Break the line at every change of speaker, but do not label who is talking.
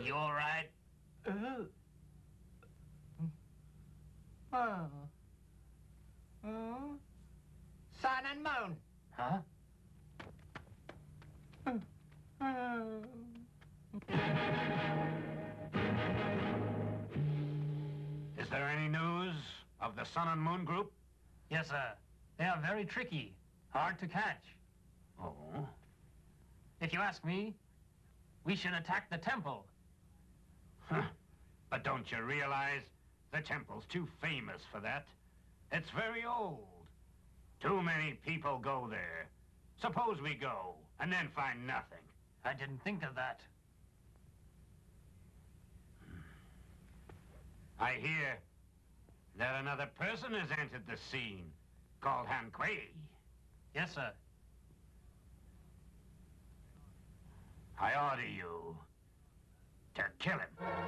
You all right?
Sun and moon.
Huh?
Is there any news of the Sun and Moon group?
Yes, sir. They are very tricky, hard to catch.
Oh?
If you ask me, we should attack the temple.
Huh. But don't you realize the temple's too famous for that? It's very old. Too many people go there. Suppose we go and then find nothing.
I didn't think of that.
I hear that another person has entered the scene, called Han Kuei.
Yes, sir.
I order you to kill him.